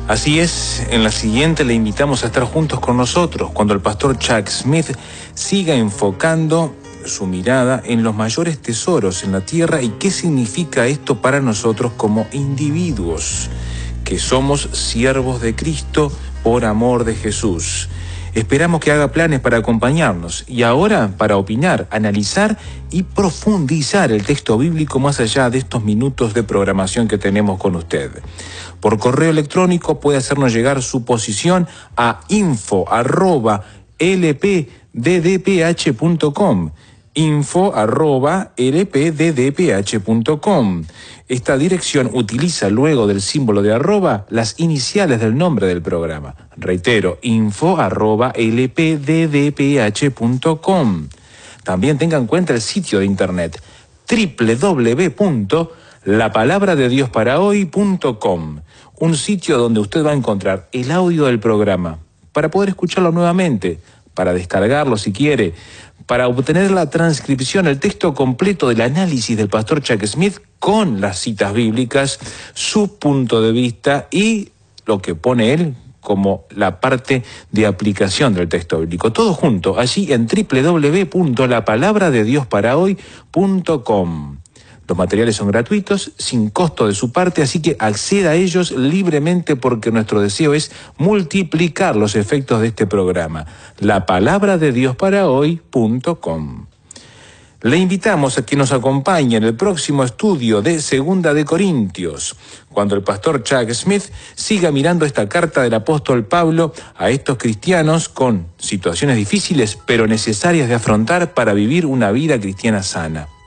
Así es, en la siguiente le invitamos a estar juntos con nosotros cuando el pastor Chuck Smith siga enfocando su mirada en los mayores tesoros en la tierra y qué significa esto para nosotros como individuos, que somos siervos de Cristo por amor de Jesús. Esperamos que haga planes para acompañarnos y ahora para opinar, analizar y profundizar el texto bíblico más allá de estos minutos de programación que tenemos con usted. Por correo electrónico puede hacernos llegar su posición a info@lpddph.com. info@lpddph.com. Esta dirección utiliza luego del símbolo de arroba las iniciales del nombre del programa. Reitero, info@lpddph.com. También tenga en cuenta el sitio de internet www.lapalabradeDiosParaHoy.com, un sitio donde usted va a encontrar el audio del programa para poder escucharlo nuevamente, para descargarlo si quiere, para obtener la transcripción, el texto completo del análisis del pastor Chuck Smith con las citas bíblicas, su punto de vista y lo que pone él como la parte de aplicación del texto bíblico. Todo junto, allí en www.lapalabradeDiosParaHoy.com. Los materiales son gratuitos, sin costo de su parte, así que acceda a ellos libremente porque nuestro deseo es multiplicar los efectos de este programa. LapalabradeDiosParaHoy.com. Le invitamos a que nos acompañe en el próximo estudio de Segunda de Corintios, cuando el pastor Chuck Smith siga mirando esta carta del apóstol Pablo a estos cristianos con situaciones difíciles pero necesarias de afrontar para vivir una vida cristiana sana.